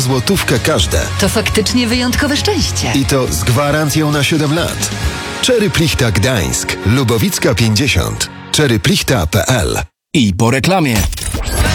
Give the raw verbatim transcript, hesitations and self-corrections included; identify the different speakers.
Speaker 1: Złotówkę każde.
Speaker 2: To faktycznie wyjątkowe szczęście.
Speaker 1: I to z gwarancją na siedem lat. Cherry Plichta Gdańsk. Lubowicka pięćdziesiąt. cherry plichta kropka p l.
Speaker 3: I po reklamie.